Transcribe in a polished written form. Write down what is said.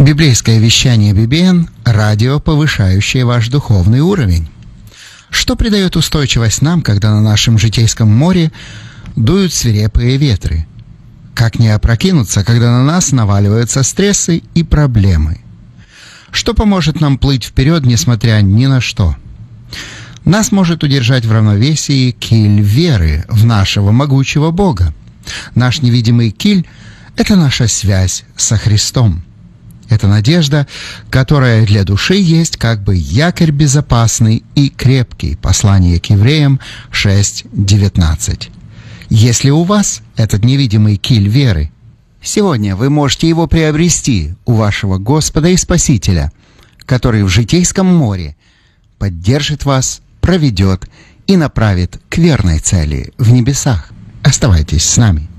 Библейское вещание BBN – радио, повышающее ваш духовный уровень. Что придает устойчивость нам, когда на нашем житейском море дуют свирепые ветры? Как не опрокинуться, когда на нас наваливаются стрессы и проблемы? Что поможет нам плыть вперед, несмотря ни на что? Нас может удержать в равновесии киль веры в нашего могучего Бога. Наш невидимый киль – это наша связь со Христом. Это надежда, которая для души есть как бы якорь безопасный и крепкий. Послание к евреям 6:19. Если у вас этот невидимый киль веры, сегодня вы можете его приобрести у вашего Господа и Спасителя, который в житейском море поддержит вас, проведет и направит к верной цели в небесах. Оставайтесь с нами.